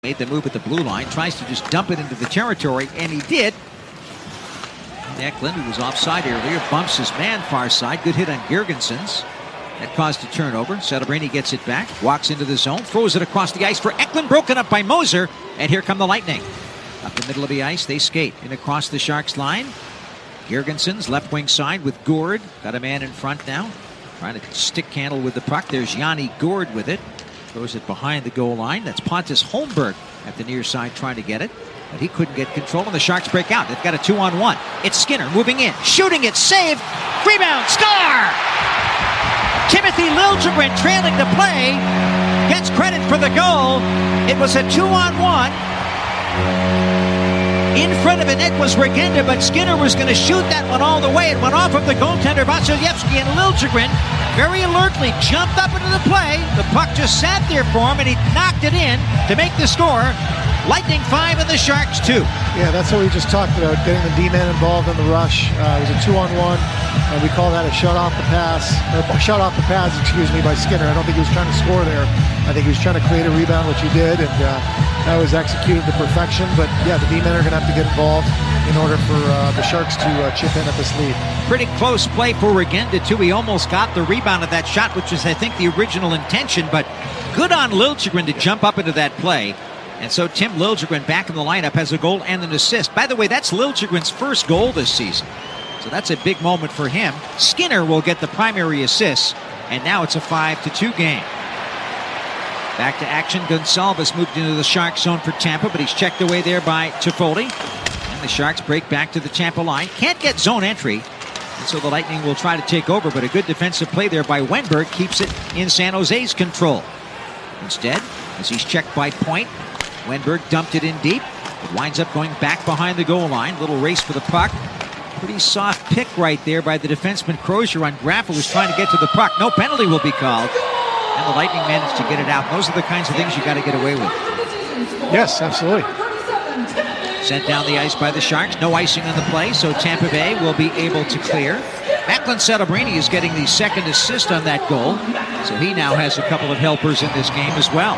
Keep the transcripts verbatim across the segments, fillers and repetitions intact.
Made the move at the blue line, tries to just dump it into the territory, and he did. Eklund, who was offside earlier, bumps his man far side. Good hit on Girgensons. That caused a turnover. Celebrini gets it back, walks into the zone, throws it across the ice for Eklund, broken up by Moser, and here come the Lightning. Up the middle of the ice, they skate in across the Sharks line. Girgensons, left wing side with Gourde. Got a man in front now. Trying to stick handle with the puck. There's Yanni Gourde with it. Throws it behind the goal line. That's Pontus Holmberg at the near side trying to get it. But he couldn't get control, and the Sharks break out. They've got a two-on-one. It's Skinner moving in, shooting it, save, rebound, score! Timothy Liljegren trailing to play, gets credit for the goal. It was a two-on-one. In front of the net was Regenda, but Skinner was going to shoot that one all the way. It went off of the goaltender Vasilevsky, and Liljegren very alertly jumped up into the play. The puck just sat there for him, and he knocked it in to make the score. Lightning five and the Sharks two. Yeah, that's what we just talked about, getting the D-man involved in the rush. Uh, it was a two-on-one, and we call that a shut off the pass, or shut off the pass, excuse me, by Skinner. I don't think he was trying to score there. I think he was trying to create a rebound, which he did, and uh, that was executed to perfection. But yeah, the D-men are going to have to get involved in order for uh, the Sharks to uh, chip in at this lead. Pretty close play for Regenda, too. He almost got the rebound of that shot, which was, I think, the original intention, but good on Liljegren to jump up into that play. And so Tim Liljegren back in the lineup has a goal and an assist. By the way, that's Liljegren's first goal this season. So that's a big moment for him. Skinner will get the primary assist, and now it's a five to two game. Back to action. Gonsalves moved into the Sharks zone for Tampa, but he's checked away there by Toffoli. And the Sharks break back to the Tampa line. Can't get zone entry, and so the Lightning will try to take over, but a good defensive play there by Wenberg keeps it in San Jose's control. Instead, as he's checked by Point, Wenberg dumped it in deep. It winds up going back behind the goal line. Little race for the puck. Pretty soft pick right there by the defenseman Crozier on Graff, who was trying to get to the puck. No penalty will be called. And the Lightning managed to get it out. Those are the kinds of things you got to get away with. Yes, absolutely. Sent down the ice by the Sharks. No icing on the play, so Tampa Bay will be able to clear. Macklin Celebrini is getting the second assist on that goal, so he now has a couple of helpers in this game as well.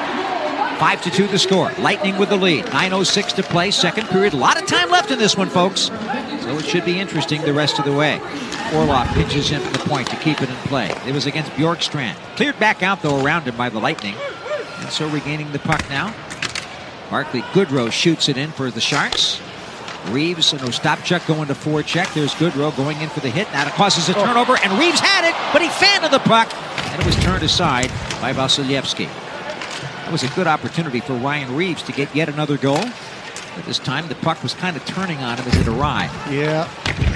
five to two the score. Lightning with the lead. nine oh six to play. Second period. A lot of time left in this one, folks. So it should be interesting the rest of the way. Orlov pitches in from the point to keep it in play. It was against Bjorkstrand. Cleared back out, though, around him by the Lightning. And so regaining the puck now. Barclay Goodrow shoots it in for the Sharks. Reeves and Ostapchuk going to forecheck. There's Goodrow going in for the hit. Now it causes a turnover, and Reeves had it, but he fanned the puck, and it was turned aside by Vasilevsky. That was a good opportunity for Ryan Reeves to get yet another goal. But this time the puck was kind of turning on him as it arrived. Yeah.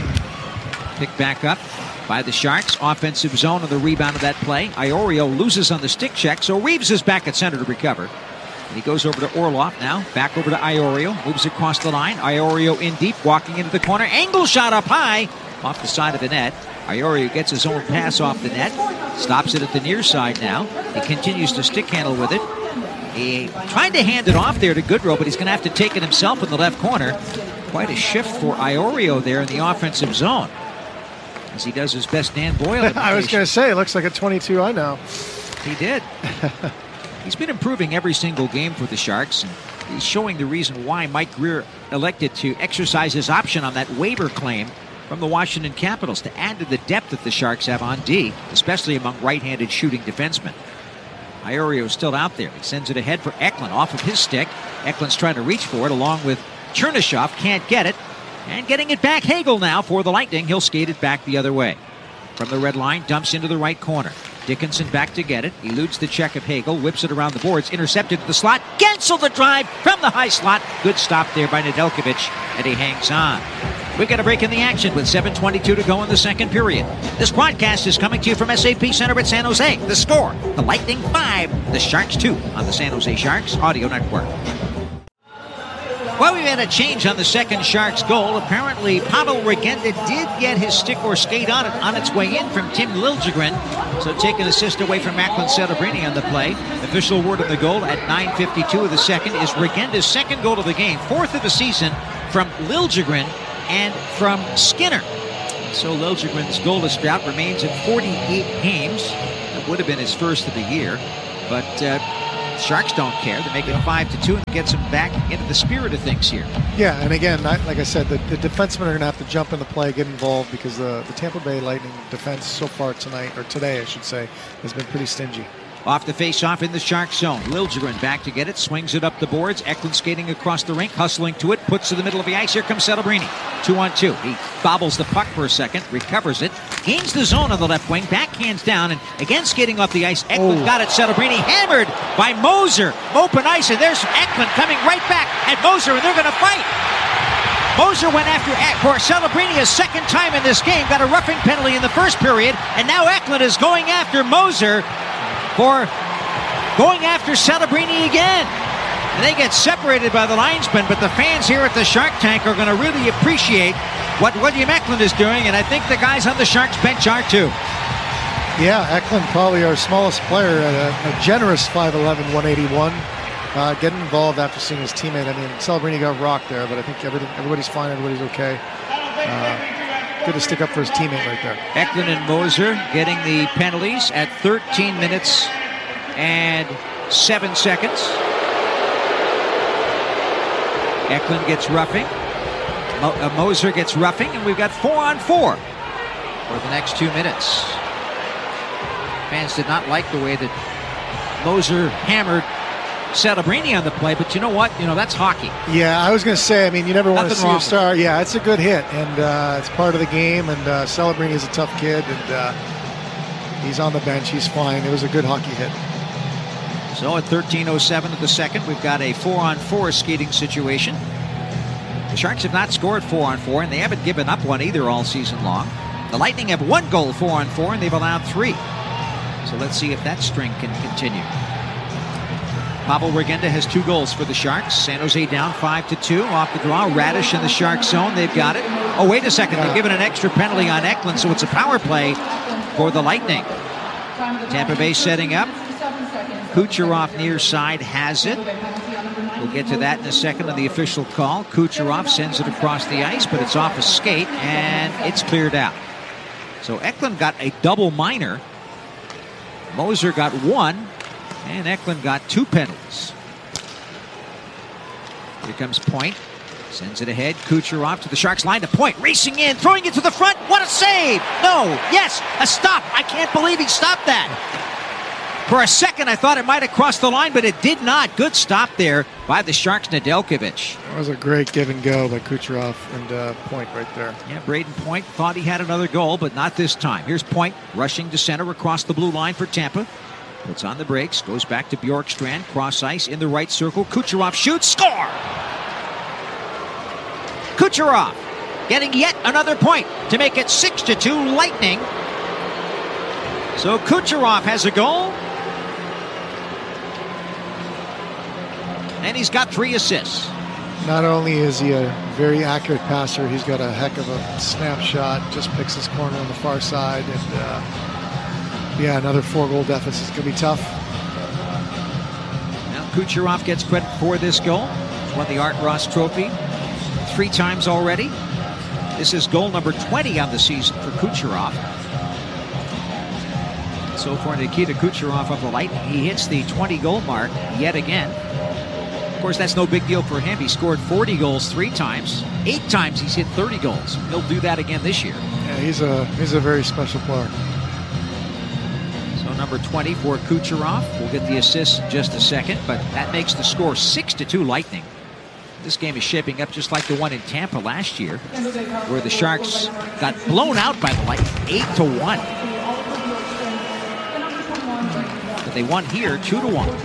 Picked back up by the Sharks. Offensive zone on the rebound of that play. Iorio loses on the stick check, so Reeves is back at center to recover. And he goes over to Orlov now. Back over to Iorio. Moves across the line. Iorio in deep, walking into the corner. Angle shot up high off the side of the net. Iorio gets his own pass off the net. Stops it at the near side now. He continues to stick handle with it. He tried to hand it off there to Goodrow, but he's going to have to take it himself in the left corner. Quite a shift for Iorio there in the offensive zone, as he does his best Dan Boyle. I was going to say, it looks like a twenty-two I know. He did. He's been improving every single game for the Sharks, and he's showing the reason why Mike Grier elected to exercise his option on that waiver claim from the Washington Capitals to add to the depth that the Sharks have on D, especially among right-handed shooting defensemen. Iorio is still out there. He sends it ahead for Eklund off of his stick. Eklund's trying to reach for it along with Chernyshov. Can't get it. And getting it back, Hagel now for the Lightning. He'll skate it back the other way. From the red line, dumps into the right corner. Dickinson back to get it. Eludes the check of Hagel. Whips it around the boards. Intercepted to the slot. Gensel the drive from the high slot. Good stop there by Nedeljkovic. And he hangs on. We've got a break in the action with seven twenty-two to go in the second period. This broadcast is coming to you from S A P Center at San Jose. The score, the Lightning five, the Sharks two on the San Jose Sharks Audio Network. Well, we've had a change on the second Sharks goal. Apparently, Pavel Regenda did get his stick or skate on it on its way in from Tim Liljegren. So take an assist away from Macklin Celebrini on the play. Official word of the goal at nine fifty-two of the second is Regenda's second goal of the game. Fourth of the season from Liljegren and from Skinner. So Liljegren's goalless drought remains in forty-eight games. That would have been his first of the year. But uh, Sharks don't care. They make it five to two and gets them back into the spirit of things here. Yeah, and again, I, like I said, the, the defensemen are going to have to jump in the play, get involved, because the, the Tampa Bay Lightning defense so far tonight, or today I should say, has been pretty stingy. Off the face-off in the Shark zone. Liljegren back to get it, swings it up the boards. Eklund skating across the rink, hustling to it, puts to the middle of the ice. Here comes Celebrini. Two on two. He bobbles the puck for a second, recovers it, gains the zone on the left wing, backhands down, and again skating off the ice. Eklund oh. got it. Celebrini hammered by Moser. Open ice, and there's Eklund coming right back at Moser, and they're going to fight. Moser went after for Celebrini a second time in this game, got a roughing penalty in the first period, and now Eklund is going after Moser for going after Celebrini again. And they get separated by the linesman, but the fans here at the Shark Tank are going to really appreciate what William Eklund is doing, and I think the guys on the Sharks bench are too. Yeah, Eklund probably our smallest player at a, a generous five eleven, one eighty-one. Uh, getting involved after seeing his teammate. I mean, Celebrini got rocked there, but I think everything, everybody's fine, everybody's okay. Uh, good to stick up for his teammate right there. Eklund and Moser getting the penalties at thirteen minutes and seven seconds. Eklund gets roughing. Mo uh, Moser gets roughing, and we've got four on four for the next two minutes. Fans did not like the way that Moser hammered Celebrini on the play, but you know what? You know, that's hockey. Yeah, I was going to say, I mean, you never want to see a star. It. Yeah, it's a good hit, and uh, it's part of the game, and uh, Celebrini is a tough kid, and uh, he's on the bench. He's fine. It was a good hockey hit. So at thirteen oh seven of the second, we've got a four-on-four skating situation. The Sharks have not scored four-on-four, and they haven't given up one either all season long. The Lightning have one goal four-on-four, and they've allowed three. So let's see if that string can continue. Pavel Regenda has two goals for the Sharks. San Jose down five to two. Off the draw, Radish in the Shark zone. They've got it. Oh, wait a second. They've given an extra penalty on Eklund, so it's a power play for the Lightning. Tampa Bay setting up. Kucherov near side has it. We'll get to that in a second on the official call. Kucherov sends it across the ice, but it's off a skate, and it's cleared out. So Eklund got a double minor. Moser got one. And Eklund got two penalties. Here comes Point. Sends it ahead. Kucherov to the Sharks line to Point. Racing in, throwing it to the front. What a save! No, yes, a stop. I can't believe he stopped that. For a second, I thought it might have crossed the line, but it did not. Good stop there by the Sharks' Nedeljkovic. That was a great give and go by Kucherov and uh, Point right there. Yeah, Braden Point thought he had another goal, but not this time. Here's Point rushing to center across the blue line for Tampa. Puts on the brakes, goes back to Bjorkstrand, cross ice in the right circle. Kucherov shoots, score! Kucherov getting yet another point to make it six to two Lightning. So Kucherov has a goal. And he's got three assists. Not only is he a very accurate passer, he's got a heck of a snapshot. Just picks his corner on the far side, and uh, yeah, another four-goal deficit is going to be tough. Now Kucherov gets credit for this goal. He's won the Art Ross Trophy three times already. This is goal number twenty on the season for Kucherov. So for Nikita Kucherov of the Lightning, he hits the twenty-goal mark yet again. Of course, that's no big deal for him. He scored forty goals three times. Eight times he's hit thirty goals. He'll do that again this year. Yeah, he's a he's a very special player. So number twenty for Kucherov. We'll get the assist in just a second, but that makes the score six to two Lightning. This game is shaping up just like the one in Tampa last year, where the Sharks got blown out by the Lightning eight to one. But they won here two to one.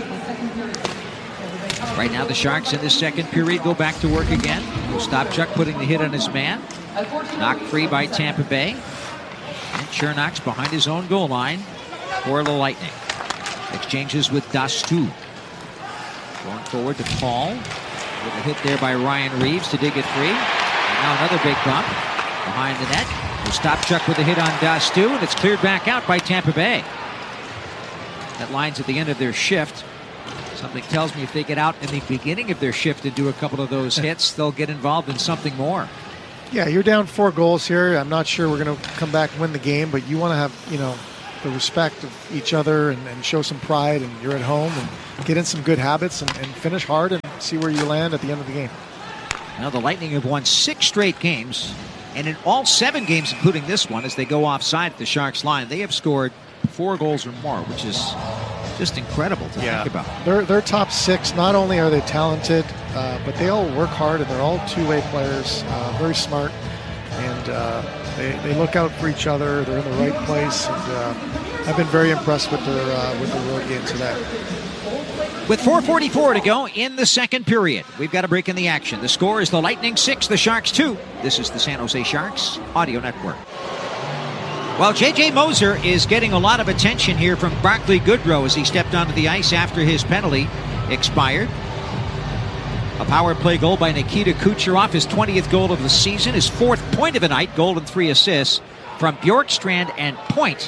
Right now the Sharks in this second period go back to work again. Ostapchuk putting the hit on his man. Knocked free by Tampa Bay. And Chernak's behind his own goal line for the Lightning. Exchanges with Dastu. Going forward to Paul. With a hit there by Ryan Reeves to dig it free. And now another big bump behind the net. Ostapchuk with a hit on Dastu, and it's cleared back out by Tampa Bay. That line's at the end of their shift. Something tells me if they get out in the beginning of their shift and do a couple of those hits, they'll get involved in something more. Yeah, you're down four goals here. I'm not sure we're going to come back and win the game, but you want to have, you know, the respect of each other and, and show some pride, and you're at home, and get in some good habits and, and finish hard and see where you land at the end of the game. Now the Lightning have won six straight games, and in all seven games, including this one, as they go offside at the Sharks line, they have scored four goals or more, which is just incredible to yeah. think about. They're, they're top six. Not only are they talented, uh, but they all work hard, and they're all two-way players, uh, very smart, and uh, they, they look out for each other. They're in the right place, and uh, I've been very impressed with their, uh, with their road game today. With four forty-four to go in the second period, we've got a break in the action. The score is the Lightning six, the Sharks two. This is the San Jose Sharks Audio Network. Well, J J Moser is getting a lot of attention here from Barclay Goodrow as he stepped onto the ice after his penalty expired. A power play goal by Nikita Kucherov, his twentieth goal of the season, his fourth point of the night, goal and three assists from Bjorkstrand and Point.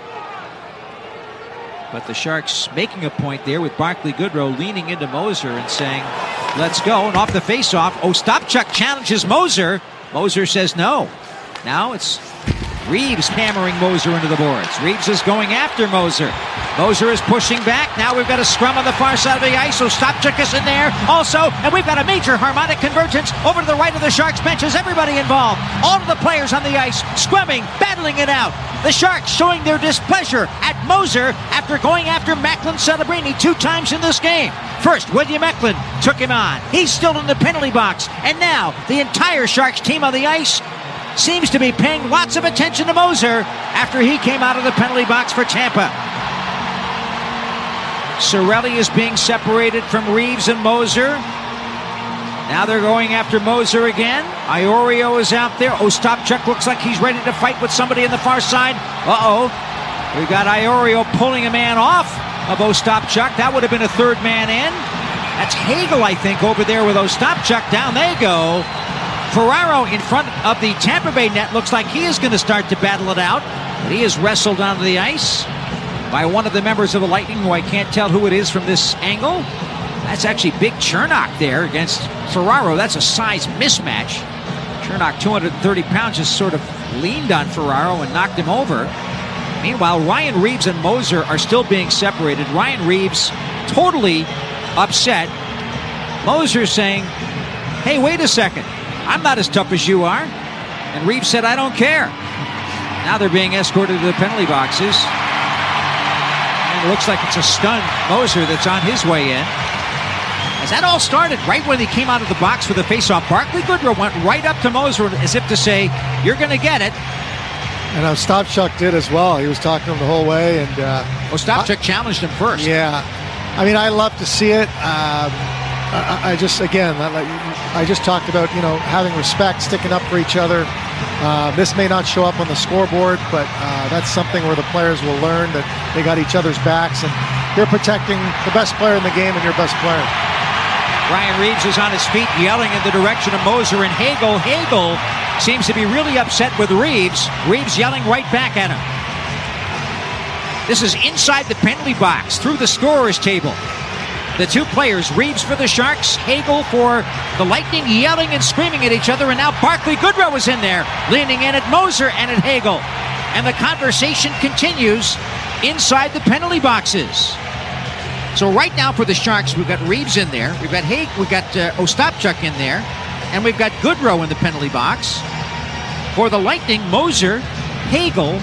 But the Sharks making a point there with Barclay Goodrow leaning into Moser and saying, let's go. And off the faceoff, Ostapchuk challenges Moser. Moser says no. Now it's Reeves hammering Moser into the boards. Reeves is going after Moser. Moser is pushing back. Now we've got a scrum on the far side of the ice. Ostapchuk is in there also. And we've got a major harmonic convergence over to the right of the Sharks benches. Everybody involved. All of the players on the ice scrumming, battling it out. The Sharks showing their displeasure at Moser after going after Macklin Celebrini two times in this game. First, William Eklund took him on. He's still in the penalty box. And now the entire Sharks team on the ice seems to be paying lots of attention to Moser after he came out of the penalty box for Tampa. Cirelli is being separated from Reeves and Moser. Now they're going after Moser again. Iorio is out there. Ostapchuk looks like he's ready to fight with somebody on the far side. Uh-oh. We've got Iorio pulling a man off of Ostapchuk. That would have been a third man in. That's Hagel, I think, over there with Ostapchuk. Down they go. Ferraro in front of the Tampa Bay net looks like he is going to start to battle it out. But he is wrestled onto the ice by one of the members of the Lightning, who I can't tell who it is from this angle. That's actually Big Chernak there against Ferraro. That's a size mismatch. Chernak, two hundred thirty pounds, just sort of leaned on Ferraro and knocked him over. Meanwhile, Ryan Reeves and Moser are still being separated. Ryan Reeves totally upset. Moser saying, hey, wait a second. I'm not as tough as you are. And Reeves said, I don't care. Now they're being escorted to the penalty boxes. And it looks like it's a stunned Moser that's on his way in. As that all started right when he came out of the box for the faceoff, Barclay Goodrow went right up to Moser as if to say, you're going to get it. And Ostapchuk did as well. He was talking to him the whole way. And uh, Ostapchuk I, challenged him first. Yeah. I mean, I love to see it. Um, I, I just, again, I just talked about, you know, having respect, sticking up for each other. Uh, this may not show up on the scoreboard, but uh, that's something where the players will learn that they got each other's backs, and you're protecting the best player in the game and your best player. Ryan Reeves is on his feet yelling in the direction of Moser and Hagel. Hagel seems to be really upset with Reeves. Reeves yelling right back at him. This is inside the penalty box through the scorer's table. The two players, Reeves for the Sharks, Hagel for the Lightning, yelling and screaming at each other. And now Barclay Goodrow is in there, leaning in at Moser and at Hagel. And the conversation continues inside the penalty boxes. So right now for the Sharks, we've got Reeves in there. We've got Hagel, we've got uh, Ostapchuk in there. And we've got Goodrow in the penalty box. For the Lightning, Moser, Hagel,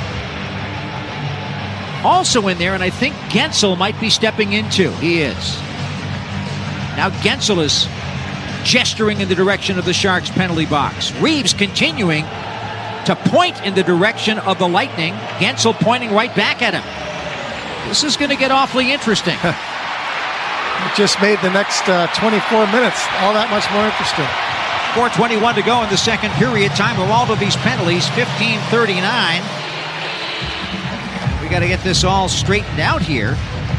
also in there, and I think Gensel might be stepping in too. He is. Now Gensel is gesturing in the direction of the Sharks' penalty box. Reeves continuing to point in the direction of the Lightning. Gensel pointing right back at him. This is going to get awfully interesting. It just made the next uh, twenty-four minutes all that much more interesting. four twenty-one to go in the second period. Time of all of these penalties, fifteen thirty-nine. We got to get this all straightened out here,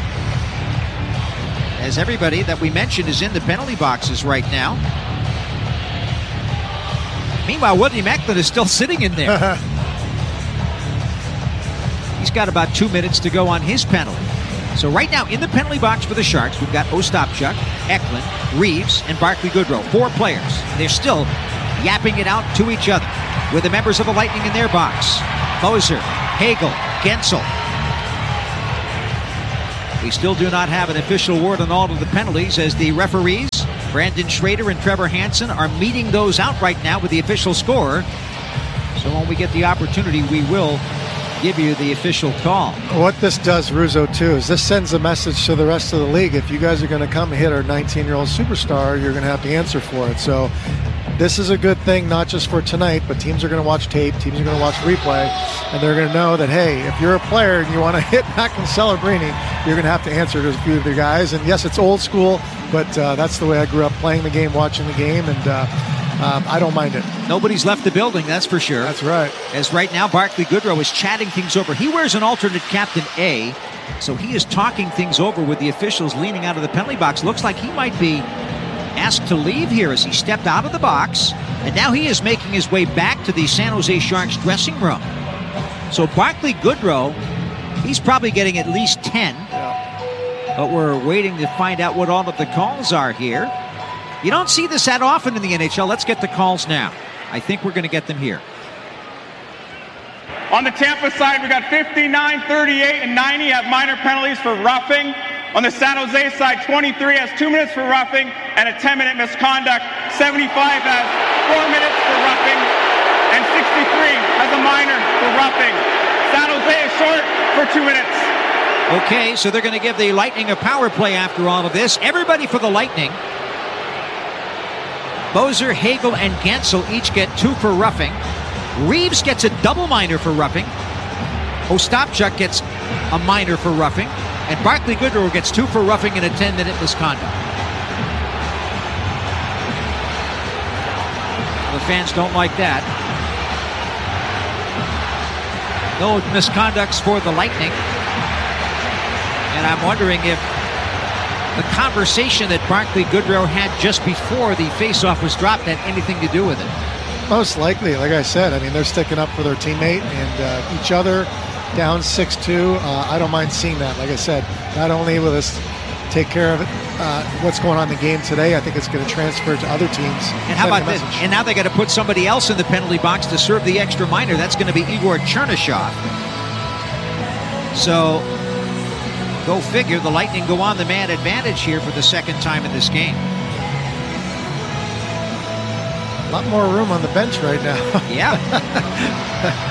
as everybody that we mentioned is in the penalty boxes right now. Meanwhile, William Eklund is still sitting in there. He's got about two minutes to go on his penalty. So right now in the penalty box for the Sharks, we've got Ostapchuk, Eklund, Reeves, and Barclay Goodrow. Four players. They're still yapping it out to each other with the members of the Lightning in their box. Moser, Hagel, Gensel, We still do not have an official word on all of the penalties as the referees, Brandon Schrader and Trevor Hansen, are meeting those out right now with the official score. So when we get the opportunity, we will give you the official call. What this does, Russo, too, is this sends a message to the rest of the league. If you guys are going to come hit our nineteen-year-old superstar, you're going to have to answer for it. So this is a good thing, not just for tonight, but teams are going to watch tape, teams are going to watch replay, and they're going to know that, hey, if you're a player and you want to hit back in Celebrini, you're going to have to answer to a few of the guys. And yes, it's old school, but uh, that's the way I grew up, playing the game, watching the game, and uh, um, I don't mind it. Nobody's left the building, that's for sure. That's right. As right now, Barclay Goodrow is chatting things over. He wears an alternate captain A, so he is talking things over with the officials leaning out of the penalty box. Looks like he might be asked to leave here as he stepped out of the box, and now he is making his way back to the San Jose Sharks dressing room. So Barclay Goodrow, he's probably getting at least ten, but we're waiting to find out what all of the calls are here. You don't see this that often in the N H L. Let's get the calls now. I think we're going to get them here. On the Tampa side, we got fifty-nine, thirty-eight, and ninety have minor penalties for roughing. On the San Jose side, twenty-three has two minutes for roughing and a ten-minute misconduct. seventy-five has four minutes for roughing, and sixty-three has a minor for roughing. San Jose is short for two minutes. Okay, so they're going to give the Lightning a power play after all of this. Everybody for the Lightning. Bozer, Hagel, and Gensel each get two for roughing. Reeves gets a double minor for roughing. Ostapchuk gets a minor for roughing. And Barclay Goodrow gets two for roughing and a ten-minute misconduct. The fans don't like that. No misconducts for the Lightning. And I'm wondering if the conversation that Barclay Goodrow had just before the faceoff was dropped had anything to do with it. Most likely, like I said, I mean, they're sticking up for their teammate and uh, each other. Down six two, uh, I don't mind seeing that. Like I said, not only will this take care of it, uh, what's going on in the game today, I think it's going to transfer to other teams. And how about this? And now they got to put somebody else in the penalty box to serve the extra minor. That's going to be Igor Chernyshov. So, go figure, the Lightning go on the man advantage here for the second time in this game. A lot more room on the bench right now. Yeah.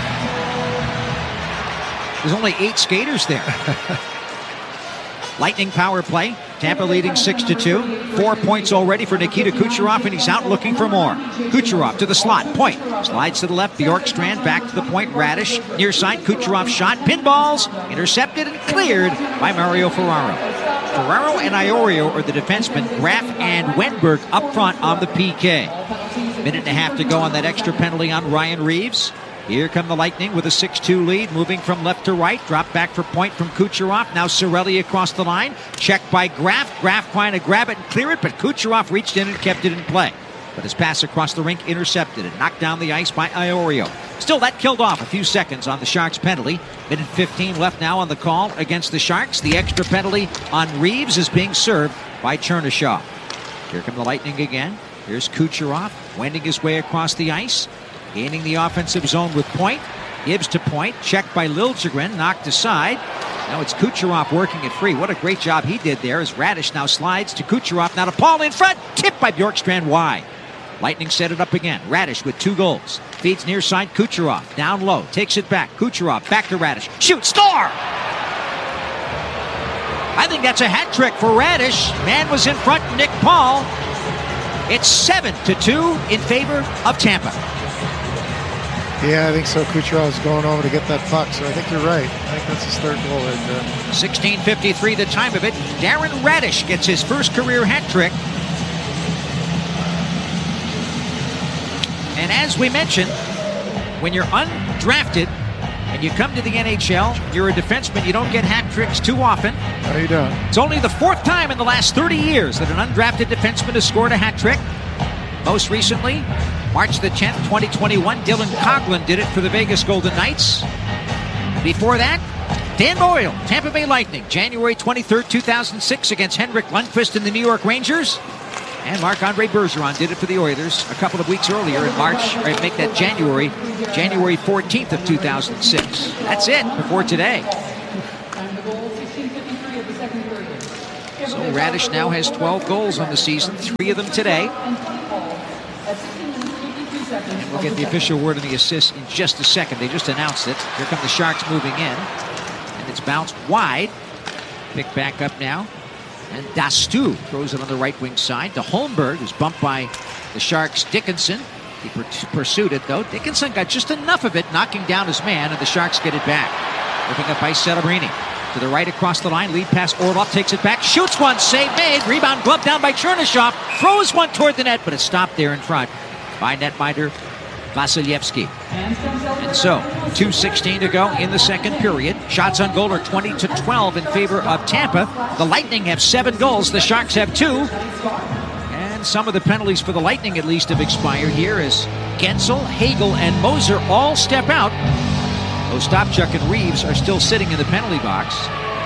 There's only eight skaters there. Lightning power play. Tampa leading six to two. Four points already for Nikita Kucherov, and he's out looking for more. Kucherov to the slot. Point. Slides to the left. Bjorkstrand back to the point. Radish near side. Kucherov shot. Pinballs. Intercepted and cleared by Mario Ferraro. Ferraro and Iorio are the defensemen. Graf and Wenberg up front on the P K. Minute and a half to go on that extra penalty on Ryan Reeves. Here come the Lightning with a six two lead, moving from left to right. Drop back for point from Kucherov. Now Cirelli across the line. Checked by Graf. Graf trying to grab it and clear it, but Kucherov reached in and kept it in play. But his pass across the rink intercepted and knocked down the ice by Iorio. Still, that killed off a few seconds on the Sharks penalty. Minute fifteen left now on the call against the Sharks. The extra penalty on Reeves is being served by Chernyshov. Here come the Lightning again. Here's Kucherov wending his way across the ice. Gaining the offensive zone with Point. Gibbs to Point. Checked by Liljegren. Knocked aside. Now it's Kucherov working it free. What a great job he did there as Radish now slides to Kucherov. Now to Paul in front. Tipped by Bjorkstrand wide. Lightning set it up again. Radish with two goals. Feeds near side Kucherov. Down low. Takes it back. Kucherov back to Radish. Shoot. Score! I think that's a hat trick for Radish. Man was in front. Nick Paul. It's seven to two in favor of Tampa. Yeah, I think so. Kucherov's going over to get that puck, so I think you're right. I think that's his third goal right there. sixteen fifty-three the time of it. Darren Radish gets his first career hat trick. And as we mentioned, when you're undrafted and you come to the N H L, you're a defenseman, you don't get hat tricks too often. No, you don't. It's only the fourth time in the last thirty years that an undrafted defenseman has scored a hat trick. Most recently, March the tenth, twenty twenty-one, Dylan Coghlan did it for the Vegas Golden Knights. Before that, Dan Boyle, Tampa Bay Lightning, January twenty-third, two thousand six against Henrik Lundqvist and the New York Rangers. And Marc-Andre Bergeron did it for the Oilers a couple of weeks earlier in March, or make that January, January fourteenth of two thousand six. That's it before today. So Radish now has twelve goals on the season, three of them today. And we'll get the official word on the assist in just a second. They just announced it. Here come the Sharks moving in. And it's bounced wide. Picked back up now. And Dastu throws it on the right wing side to Holmberg, who's bumped by the Sharks' Dickinson. He per- pursued it, though. Dickinson got just enough of it, knocking down his man, and the Sharks get it back. Looking up by Celebrini. To the right across the line, lead pass, Orlov takes it back, shoots one, save made, rebound glove down by Chernyshov, throws one toward the net, but it's stopped there in front by netminder Vasilevsky. And so, two sixteen to go in the second period. Shots on goal are twenty to twelve in favor of Tampa. The Lightning have seven goals, the Sharks have two. And some of the penalties for the Lightning at least have expired here as Gensel, Hagel, and Moser all step out. Ostapchuk and Reeves are still sitting in the penalty box.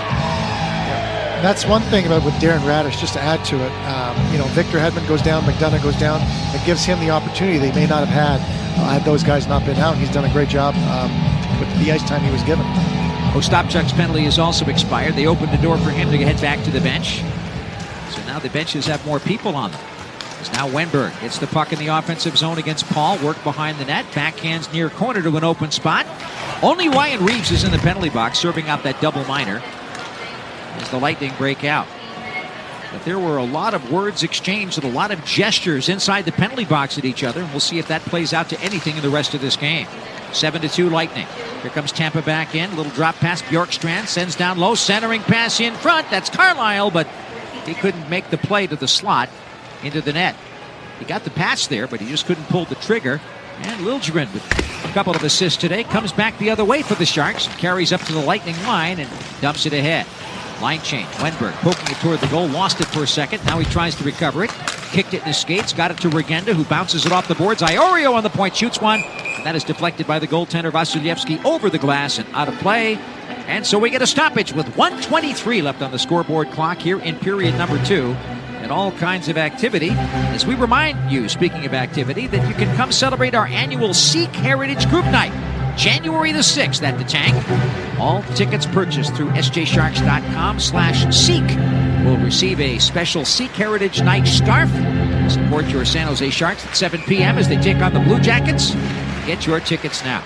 And that's one thing about with Darren Radish, just to add to it. Um, you know, Victor Hedman goes down, McDonough goes down. It gives him the opportunity they may not have had uh, had those guys not been out. He's done a great job um, with the ice time he was given. Ostapchuk's penalty has also expired. They opened the door for him to head back to the bench. So now the benches have more people on them. It's now Wenberg hits the puck in the offensive zone against Paul. Work behind the net. Backhands near corner to an open spot. Only Ryan Reeves is in the penalty box, serving out that double minor as the Lightning break out. But there were a lot of words exchanged and a lot of gestures inside the penalty box at each other, and we'll see if that plays out to anything in the rest of this game. seven to two Lightning. Here comes Tampa back in. Little drop pass. Bjorkstrand sends down low. Centering pass in front. That's Carlisle, but he couldn't make the play to the slot into the net. He got the pass there, but he just couldn't pull the trigger. And Liljegren, with a couple of assists today, comes back the other way for the Sharks. Carries up to the Lightning line and dumps it ahead. Line change. Wenberg poking it toward the goal. Lost it for a second. Now he tries to recover it. Kicked it in his skates. Got it to Regenda, who bounces it off the boards. Iorio on the point. Shoots one. And that is deflected by the goaltender Vasilevsky over the glass and out of play. And so we get a stoppage with one twenty-three left on the scoreboard clock here in period number two. And all kinds of activity. As we remind you, speaking of activity, that you can come celebrate our annual Sikh Heritage Group Night. January the sixth at the Tank. All tickets purchased through s j sharks dot com slash Sikh will receive a special Sikh Heritage Night scarf. Support your San Jose Sharks at seven p.m. as they take on the Blue Jackets. Get your tickets now.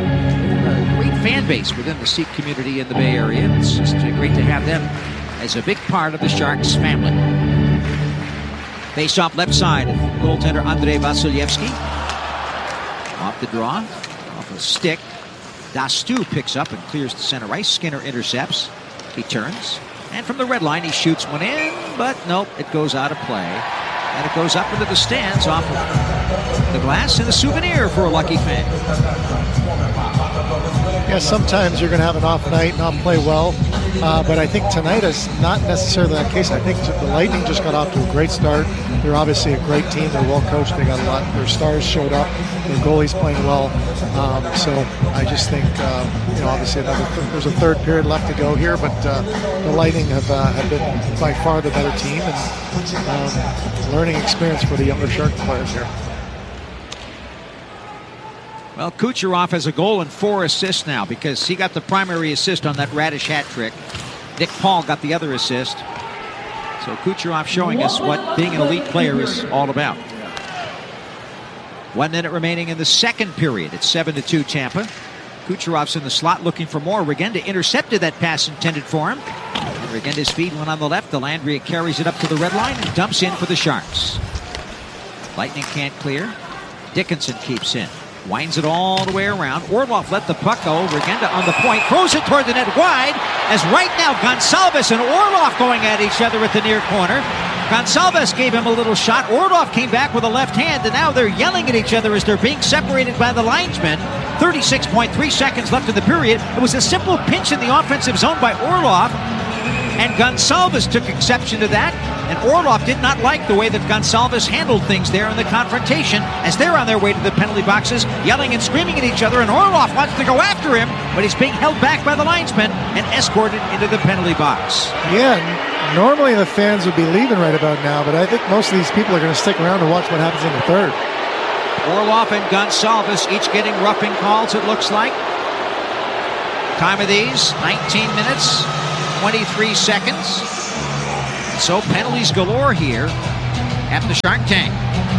A great fan base within the Sikh community in the Bay Area. It's just great to have them as a big part of the Sharks family. Face off left side, goaltender Andrei Vasilevsky. Off the draw, off a stick. Dastu picks up and clears the center ice. Skinner intercepts. He turns. And from the red line, he shoots one in, but nope, it goes out of play. And it goes up into the stands off of the glass, and a souvenir for a lucky fan. Yeah, sometimes you're going to have an off night, not play well. Uh, but I think tonight is not necessarily that case. I think the Lightning just got off to a great start. They're obviously a great team. They're well coached. They got a lot. Their stars showed up. Their goalie's playing well. Um, so I just think, uh, you know, obviously another th- there's a third period left to go here, but uh, the Lightning have, uh, have been by far the better team, and um, learning experience for the younger Shark players here. Well, Kucherov has a goal and four assists now because he got the primary assist on that Radish hat trick. Nick Paul got the other assist. So Kucherov showing us what being an elite player is all about. One minute remaining in the second period. It's seven to two Tampa. Kucherov's in the slot looking for more. Regenda intercepted that pass intended for him. Regenda's feed went on the left. Delandria carries it up to the red line and dumps in for the Sharks. Lightning can't clear. Dickinson keeps in. Winds it all the way around. Orlov let the puck go. Regenda on the point. Throws it toward the net wide. As right now, Gonsalves and Orlov going at each other at the near corner. Gonsalves gave him a little shot. Orlov came back with a left hand, and now they're yelling at each other as they're being separated by the linesmen. thirty-six point three seconds left in the period. It was a simple pinch in the offensive zone by Orlov, and Gonsalves took exception to that. And Orlov did not like the way that Gonsalves handled things there in the confrontation as they're on their way to the penalty boxes, yelling and screaming at each other, and Orlov wants to go after him, but he's being held back by the linesmen and escorted into the penalty box. Yeah, normally the fans would be leaving right about now, but I think most of these people are going to stick around to watch what happens in the third. Orlov and Gonsalves each getting roughing calls, it looks like. Time of these, nineteen minutes, twenty-three seconds. So penalties galore here at the Shark Tank.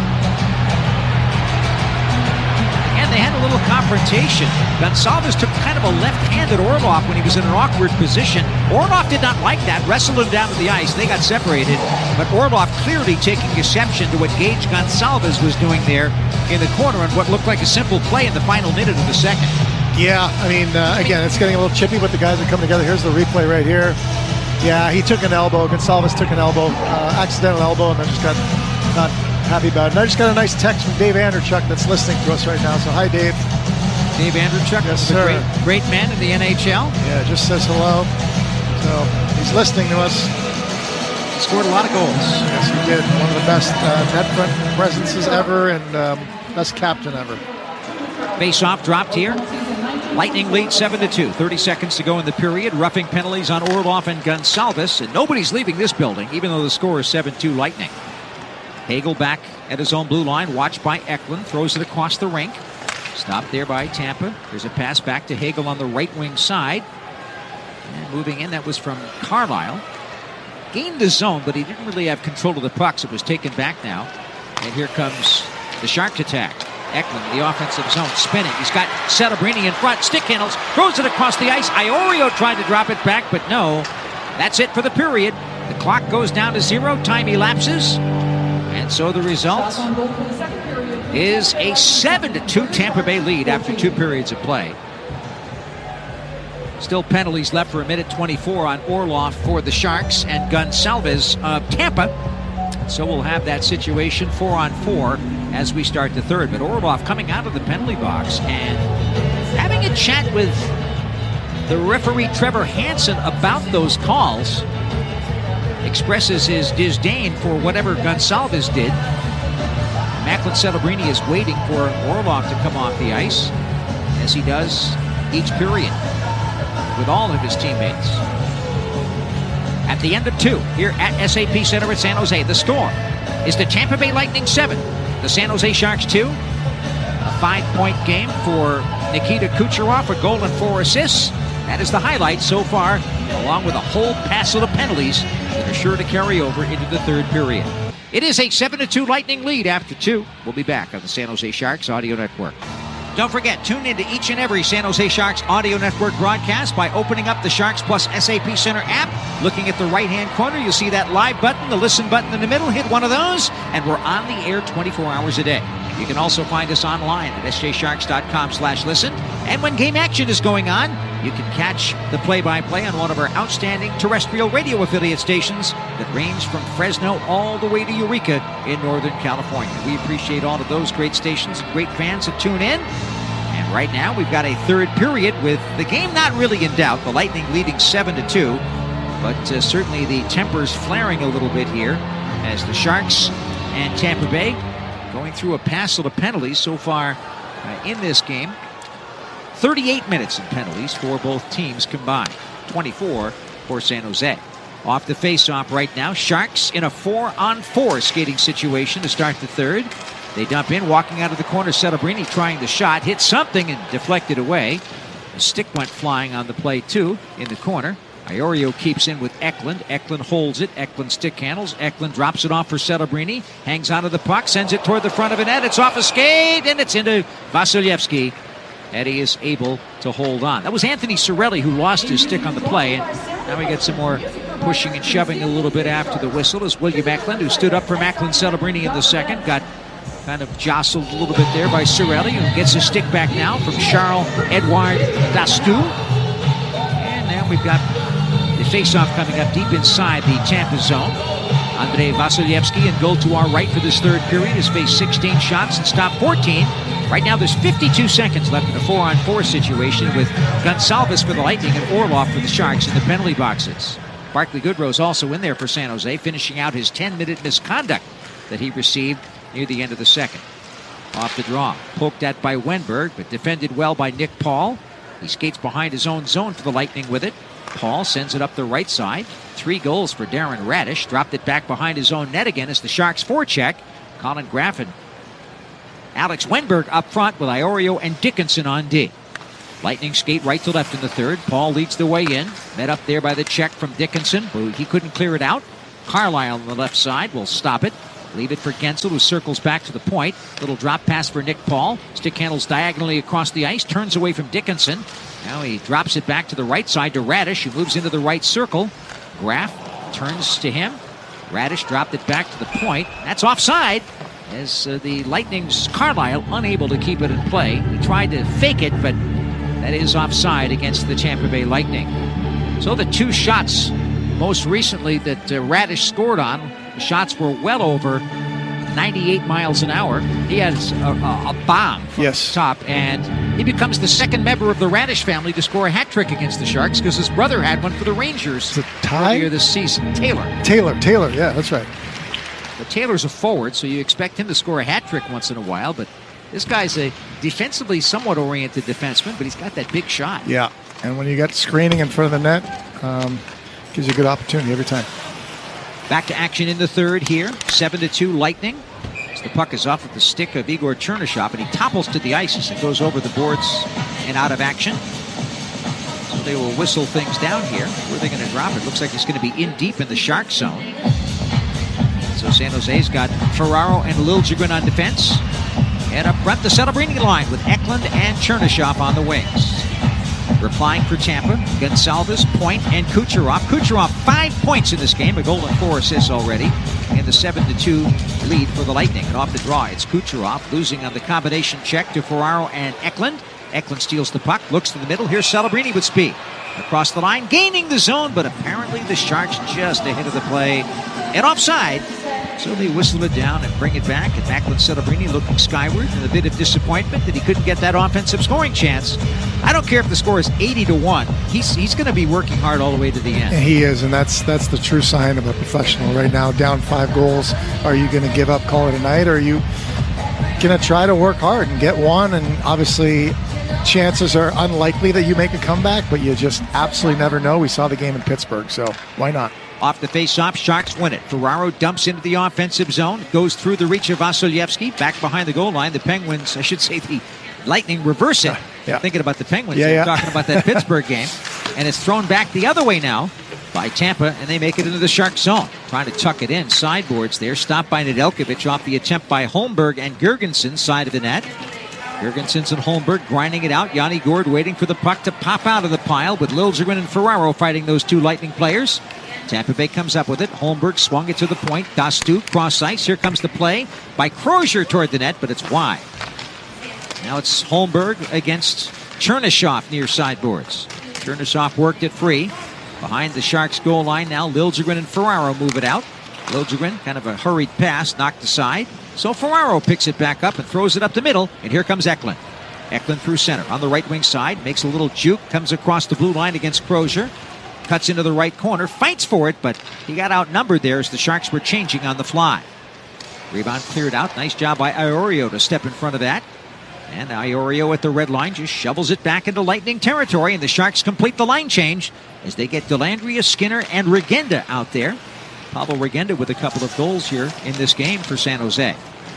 And they had a little confrontation. Gonsalves took kind of a left-handed Orlov when he was in an awkward position. Orlov did not like that, wrestled him down to the ice. They got separated, but Orlov clearly taking exception to what Gage Gonsalves was doing there in the corner on what looked like a simple play in the final minute of the second. Yeah, I mean, uh, again, it's getting a little chippy, but the guys are coming together. Here's the replay right here. Yeah, he took an elbow. Gonsalves took an elbow, uh, accidental elbow, and then just got not happy about it. And I just got a nice text from Dave Andrechuk that's listening to us right now. So hi, Dave. Dave Andrechuk, yes, a sir. Great, great man in the N H L. Yeah, just says hello. So he's listening to us. Scored a lot of goals. Yes, he did. One of the best uh, net front presences ever, and um, best captain ever. Face-off dropped here. Lightning lead seven to two. thirty seconds to go in the period. Roughing penalties on Orlov and Gonsalves. And nobody's leaving this building, even though the score is seven two Lightning. Hagel back at his own blue line. Watched by Eklund. Throws it across the rink. Stopped there by Tampa. There's a pass back to Hagel on the right wing side. And moving in, that was from Carlisle. Gained the zone, but he didn't really have control of the puck, so it was taken back now. And here comes the Sharks attack. Eklund, the offensive zone, spinning. He's got Celebrini in front. Stick handles, throws it across the ice. Iorio tried to drop it back, but no. That's it for the period. The clock goes down to zero. Time elapses. And so the result is a seven to two Tampa Bay lead after two periods of play. Still penalties left for a minute twenty-four on Orlov for the Sharks and Gonsalves of Tampa. So we'll have that situation four on four as we start the third. But Orlov coming out of the penalty box and having a chat with the referee Trevor Hansen about those calls. Expresses his disdain for whatever Gonsalves did. Macklin Celebrini is waiting for Orlov to come off the ice, as he does each period with all of his teammates. At the end of two, here at S A P Center at San Jose, the score is the Tampa Bay Lightning seven, the San Jose Sharks two. A five-point game for Nikita Kucherov, a goal and four assists. That is the highlight so far, along with a whole passel of penalties that are sure to carry over into the third period. It is a seven to two Lightning lead after two. We'll be back on the San Jose Sharks Audio Network. Don't forget, tune into each and every San Jose Sharks Audio Network broadcast by opening up the Sharks Plus S A P Center app. Looking at the right-hand corner, you'll see that live button, the listen button in the middle. Hit one of those, and we're on the air twenty-four hours a day. You can also find us online at s j sharks dot com slash listen. And when game action is going on, you can catch the play-by-play on one of our outstanding terrestrial radio affiliate stations that range from Fresno all the way to Eureka in Northern California. We appreciate all of those great stations and great fans that tune in. And right now, we've got a third period with the game not really in doubt. The Lightning leading seven to two, but uh, certainly the tempers flaring a little bit here as the Sharks and Tampa Bay going through a passel of penalties so far uh, in this game. thirty-eight minutes in penalties for both teams combined. twenty-four for San Jose. Off the face-off right now. Sharks in a four-on-four skating situation to start the third. They dump in, walking out of the corner. Celebrini trying the shot. Hit something and deflected away. The stick went flying on the play, too, in the corner. Iorio keeps in with Eklund. Eklund holds it. Eklund stick handles. Eklund drops it off for Celebrini. Hangs onto the puck. Sends it toward the front of the net. It's off a skate, and it's into Vasilevsky. Eddie is able to hold on. That was Anthony Cirelli who lost his stick on the play. And now we get some more pushing and shoving a little bit after the whistle as William Eklund, who stood up for Macklin Celebrini in the second, got kind of jostled a little bit there by Cirelli, who gets his stick back now from Charles-Edouard Dastou. And now we've got the face-off coming up deep inside the Tampa zone. Andrei Vasilevsky in goal to our right for this third period has faced sixteen shots and stopped fourteen. Right now there's fifty-two seconds left in a four-on-four situation with Gonsalves for the Lightning and Orlov for the Sharks in the penalty boxes. Barclay Goodrow's also in there for San Jose, finishing out his ten-minute misconduct that he received near the end of the second. Off the draw, poked at by Wenberg, but defended well by Nick Paul. He skates behind his own zone for the Lightning with it. Paul sends it up the right side. Three goals for Darren Radish. Dropped it back behind his own net again as the Sharks forecheck. Colin Graffin. Alex Wenberg up front with Iorio and Dickinson on D. Lightning skate right to left in the third. Paul leads the way in. Met up there by the check from Dickinson, but he couldn't clear it out. Carlisle on the left side will stop it. Leave it for Guentzel, who circles back to the point. Little drop pass for Nick Paul. Stick handles diagonally across the ice. Turns away from Dickinson. Now he drops it back to the right side to Radish, who moves into the right circle. Graf turns to him. Radish dropped it back to the point. That's offside, as uh, the Lightning's Carlisle unable to keep it in play. He tried to fake it, but that is offside against the Tampa Bay Lightning. So the two shots most recently that uh, Radish scored on, the shots were well over ninety-eight miles an hour. He has a, a, a bomb from yes. the top, and he becomes the second member of the Radish family to score a hat trick against the Sharks, because his brother had one for the Rangers earlier this season. Taylor. Taylor, Taylor, yeah, that's right. But Taylor's a forward, so you expect him to score a hat trick once in a while, but this guy's a defensively somewhat oriented defenseman, but he's got that big shot. Yeah, and when you got screening in front of the net, um, gives you a good opportunity every time. Back to action in the third here. seven to two Lightning. As the puck is off of the stick of Igor Chernyshov, and he topples to the ice as it goes over the boards and out of action. So they will whistle things down here. Where are they going to drop it? Looks like it's going to be in deep in the Shark zone. So San Jose's got Ferraro and Liljegren on defense. And up front, the Celebrini line with Eklund and Chernyshov on the wings. Replying for Tampa, Gonsalves, Point, and Kucherov. Kucherov, five points in this game, a goal and four assists already, in the seven to two lead for the Lightning. And off the draw, it's Kucherov losing on the combination check to Ferraro and Eklund. Eklund steals the puck, looks to the middle. Here's Celebrini with speed. Across the line, gaining the zone, but apparently the Sharks just ahead of the play and offside. So they whistle it down and bring it back. And Macklin Celebrini looking skyward in a bit of disappointment that he couldn't get that offensive scoring chance. I don't care if the score is eighty to one. He's he's going to be working hard all the way to the end. And he is, and that's that's the true sign of a professional right now. Down five goals. Are you going to give up, call it a night, or are you going to try to work hard and get one? And obviously, chances are unlikely that you make a comeback, but you just absolutely never know. We saw the game in Pittsburgh, so why not? Off the face-off, Sharks win it. Ferraro dumps into the offensive zone, goes through the reach of Vasilevsky, back behind the goal line. The Penguins, I should say the Lightning, reverse it. Yeah. I'm thinking about the Penguins. Yeah, I'm yeah. talking about that Pittsburgh game. And it's thrown back the other way now by Tampa, and they make it into the Shark zone. Trying to tuck it in. Sideboards there. Stopped by Nedeljkovic off the attempt by Holmberg and Girgensson, side of the net. Girgensson and Holmberg grinding it out. Yanni Gourde waiting for the puck to pop out of the pile, with Liljegren and Ferraro fighting those two Lightning players. Tampa Bay comes up with it. Holmberg swung it to the point. Dastu, cross ice. Here comes the play by Crozier toward the net, but it's wide. Now it's Holmberg against Chernyshov near sideboards. Chernyshov worked it free. Behind the Sharks goal line now, Liljegren and Ferraro move it out. Liljegren, kind of a hurried pass, knocked aside. So Ferraro picks it back up and throws it up the middle, and here comes Eklund. Eklund through center on the right wing side, makes a little juke, comes across the blue line against Crozier. Cuts into the right corner, fights for it, but he got outnumbered there as the Sharks were changing on the fly. Rebound cleared out. Nice job by Iorio to step in front of that. And Iorio at the red line just shovels it back into Lightning territory, and the Sharks complete the line change as they get Dellandrea, Skinner, and Regenda out there. Pablo Regenda with a couple of goals here in this game for San Jose.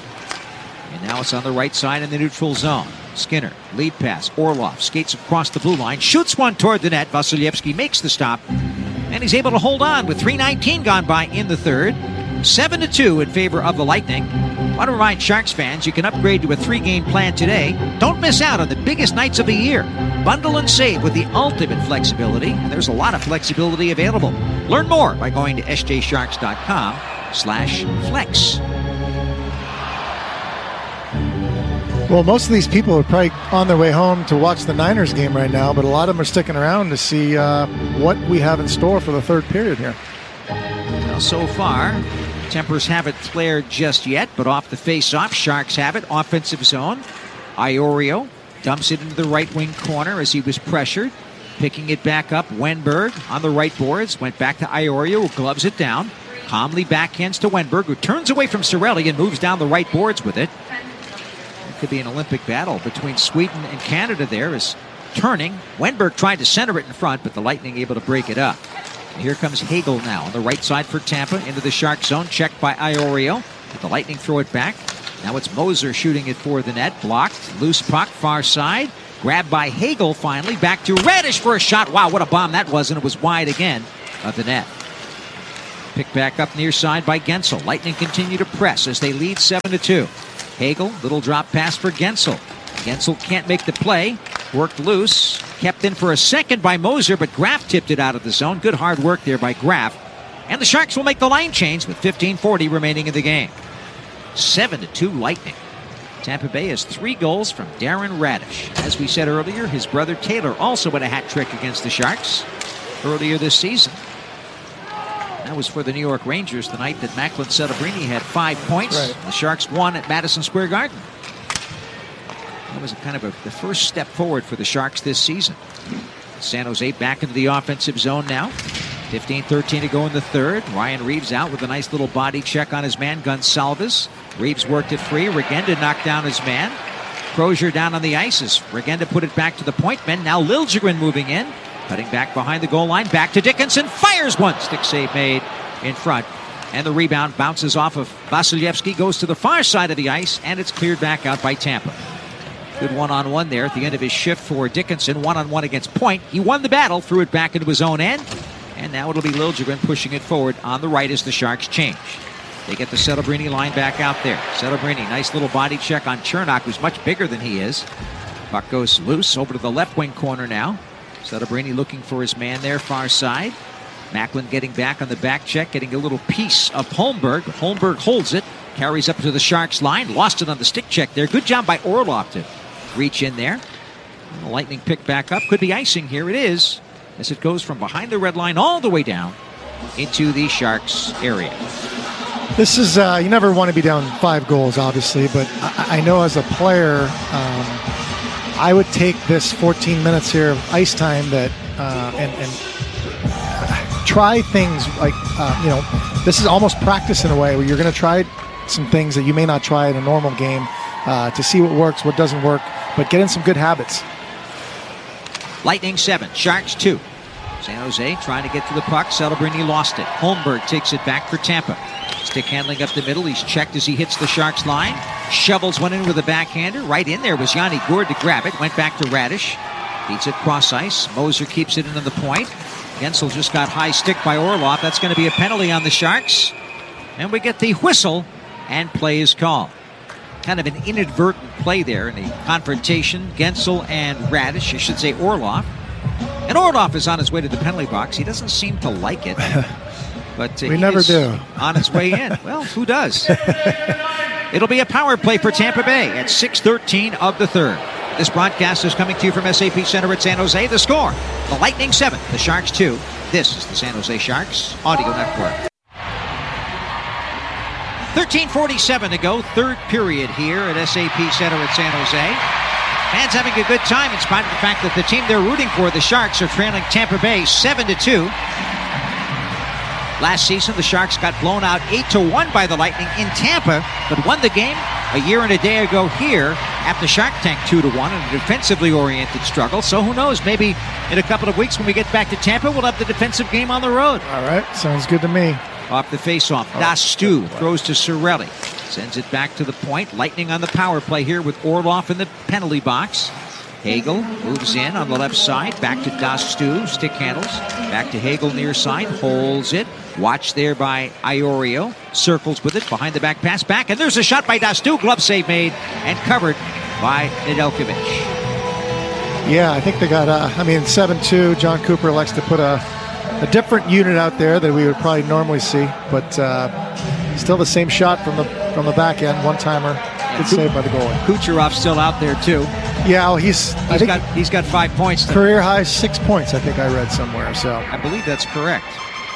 And now it's on the right side in the neutral zone. Skinner, lead pass, Orlov skates across the blue line, shoots one toward the net. Vasilevsky makes the stop, and he's able to hold on with three nineteen gone by in the third. seven to two in favor of the Lightning. I want to remind Sharks fans you can upgrade to a three-game plan today. Don't miss out on the biggest nights of the year. Bundle and save with the ultimate flexibility, and there's a lot of flexibility available. Learn more by going to s j sharks dot com slash flex. Well, most of these people are probably on their way home to watch the Niners game right now, but a lot of them are sticking around to see uh, what we have in store for the third period here. Well, so far, tempers haven't flared just yet, but off the face-off, Sharks have it. Offensive zone. Iorio dumps it into the right wing corner as he was pressured. Picking it back up, Wenberg on the right boards. Went back to Iorio, who gloves it down. Calmly backhands to Wenberg, who turns away from Cirelli and moves down the right boards with it. Could be an Olympic battle between Sweden and Canada there as turning. Wenberg tried to center it in front, but the Lightning able to break it up. And here comes Hagel now on the right side for Tampa into the Shark zone. Checked by Iorio. But the Lightning throw it back. Now it's Moser shooting it for the net. Blocked. Loose puck far side. Grabbed by Hagel finally. Back to Radish for a shot. Wow, what a bomb that was, and it was wide again of the net. Picked back up near side by Guentzel. Lightning continue to press as they lead seven to two. Hagel, little drop pass for Guentzel. Guentzel can't make the play. Worked loose. Kept in for a second by Moser, but Graf tipped it out of the zone. Good hard work there by Graf. And the Sharks will make the line change with fifteen forty remaining in the game. seven to two Lightning. Tampa Bay has three goals from Darren Radish. As we said earlier, his brother Taylor also had a hat trick against the Sharks earlier this season. That was for the New York Rangers the night that Macklin Celebrini had five points. Right. The Sharks won at Madison Square Garden. That was kind of a, the first step forward for the Sharks this season. San Jose back into the offensive zone now. fifteen thirteen to go in the third. Ryan Reeves out with a nice little body check on his man, Gonsalves. Reeves worked it free. Regenda knocked down his man. Crozier down on the ice as Regenda put it back to the point men. Now Liljegren moving in. Cutting back behind the goal line. Back to Dickinson. Fires one. Stick save made in front. And the rebound bounces off of Vasilevsky. Goes to the far side of the ice. And it's cleared back out by Tampa. Good one-on-one there at the end of his shift for Dickinson. One-on-one against Point. He won the battle. Threw it back into his own end. And now it'll be Liljegren pushing it forward on the right as the Sharks change. They get the Celebrini line back out there. Celebrini, nice little body check on Chernak, who's much bigger than he is. Puck goes loose over to the left wing corner now. Celebrini looking for his man there, far side. Macklin getting back on the back check, getting a little piece of Holmberg. Holmberg holds it, carries up to the Sharks line, lost it on the stick check there. Good job by Orlov to reach in there. And the Lightning pick back up. Could be icing here. It is, as it goes from behind the red line all the way down into the Sharks area. This is, uh, you never want to be down five goals, obviously, but I, I know as a player, um, I would take this fourteen minutes here of ice time that, uh, and, and try things like, uh, you know, this is almost practice in a way where you're going to try some things that you may not try in a normal game uh, to see what works, what doesn't work, but get in some good habits. Lightning seven, Sharks two. San Jose trying to get to the puck. Celebrini lost it. Holmberg takes it back for Tampa. Stick handling up the middle. He's checked as he hits the Sharks line. Shovels one in with a backhander. Right in there was Yanni Gourde to grab it. Went back to Radish. Beats it cross ice. Moser keeps it into the point. Guentzel just got high stick by Orlov. That's going to be a penalty on the Sharks. And we get the whistle and play is called. Kind of an inadvertent play there in the confrontation. Guentzel and Radish, I should say Orlov. And Orlov is on his way to the penalty box. He doesn't seem to like it. But uh, we he never is do. On his way in. Well, who does? It'll be a power play for Tampa Bay at six thirteen of the third. This broadcast is coming to you from S A P Center at San Jose. The score, the Lightning seven, the Sharks two. This is the San Jose Sharks Audio Network. thirteen forty-seven to go, third period here at S A P Center at San Jose. Fans having a good time in spite of the fact that the team they're rooting for, the Sharks, are trailing Tampa Bay seven to two. Last season, the Sharks got blown out eight to one by the Lightning in Tampa, but won the game a year and a day ago here at the Shark Tank two to one in a defensively oriented struggle. So who knows, maybe in a couple of weeks when we get back to Tampa, we'll have the defensive game on the road. All right, sounds good to me. Off the faceoff, oh, Dastu throws to Cirelli. Sends it back to the point. Lightning on the power play here with Orlov in the penalty box. Hagel moves in on the left side. Back to Dastu. Stick handles. Back to Hagel near side. Holds it. Watched there by Iorio. Circles with it. Behind the back pass. Back. And there's a shot by Dastu. Glove save made. And covered by Nedeljkovic. Yeah, I think they got, uh, I mean, seven two. John Cooper likes to put a, a different unit out there that we would probably normally see. But uh, still the same shot from the from the back end. One-timer. Good save by the goalie. Kucherov's still out there, too. Yeah, well, he's, he's I think got he's got five points. Today. Career high six points, I think I read somewhere. So I believe that's correct.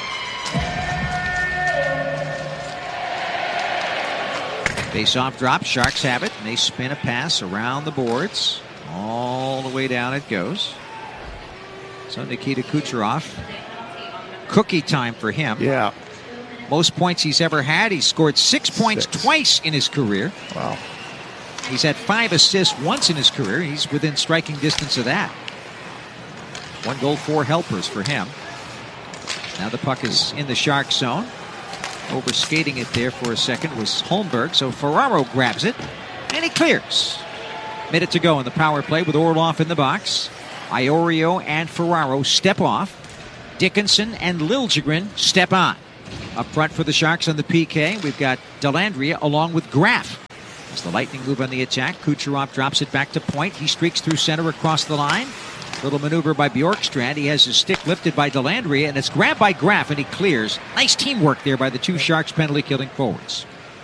Face-off drop. Sharks have it, and they spin a pass around the boards. All the way down it goes. So Nikita Kucherov. Cookie time for him. Yeah. Most points he's ever had. He scored six points Six. twice in his career. Wow. He's had five assists once in his career. He's within striking distance of that. One goal, four helpers for him. Now the puck is in the Shark zone. Over skating it there for a second was Holmberg. So Ferraro grabs it, and he clears. Minute to go in the power play with Orlov in the box. Iorio and Ferraro step off. Dickinson and Liljegren step on. Up front for the Sharks on the P K, we've got Dellandrea along with Graf. As the Lightning move on the attack, Kucherov drops it back to point. He streaks through center across the line. Little maneuver by Bjorkstrand. He has his stick lifted by Dellandrea, and it's grabbed by Graf, and he clears. Nice teamwork there by the two Sharks penalty-killing forwards.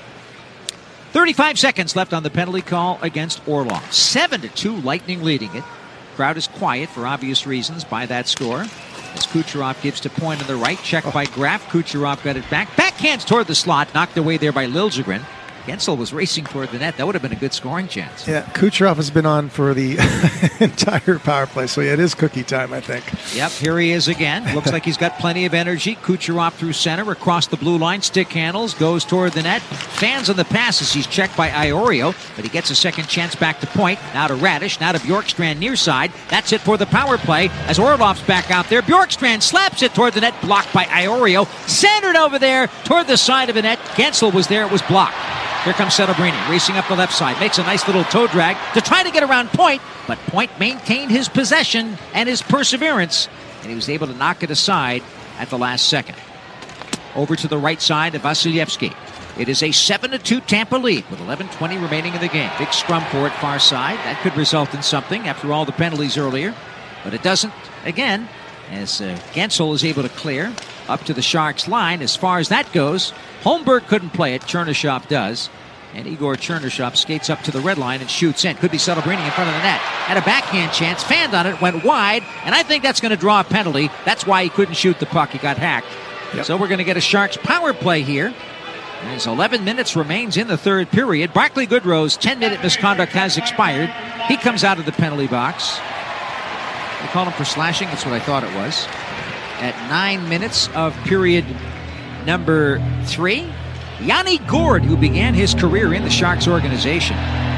thirty-five seconds left on the penalty call against Orlov. seven to two, Lightning leading it. Crowd is quiet for obvious reasons by that score. As Kucherov gives to point on the right, checked by Graf. Kucherov got it back. Backhands toward the slot, knocked away there by Liljegren. Gensel was racing toward the net. That would have been a good scoring chance. Yeah, Kucherov has been on for the entire power play, so yeah, it is cookie time, I think. Yep, here he is again. Looks like he's got plenty of energy. Kucherov through center, across the blue line, stick handles, goes toward the net. Fans on the passes. He's checked by Iorio, but he gets a second chance back to point. Now to Radish, now to Bjorkstrand near side. That's it for the power play as Orlov's back out there. Bjorkstrand slaps it toward the net, blocked by Iorio. Centered over there toward the side of the net. Gensel was there, it was blocked. Here comes Celebrini, racing up the left side. Makes a nice little toe drag to try to get around Point, but Point maintained his possession and his perseverance, and he was able to knock it aside at the last second. Over to the right side of Vasilevsky. It is a seven to two Tampa lead with eleven twenty remaining in the game. Big scrum for it far side. That could result in something after all the penalties earlier, but it doesn't again, as uh, Gensel is able to clear up to the Sharks line. As far as that goes, Holmberg couldn't play it. Chernyshov does. And Igor Chernyshov skates up to the red line and shoots in. Could be Celebrini in front of the net. Had a backhand chance, fanned on it, went wide, and I think that's going to draw a penalty. That's why he couldn't shoot the puck. He got hacked. Yep. So we're going to get a Sharks power play here. As eleven minutes remains in the third period. Barclay Goodrow's ten-minute misconduct has expired. He comes out of the penalty box. They call him for slashing. That's what I thought it was. At nine minutes of period number three, Yanni Gourde, who began his career in the Sharks organization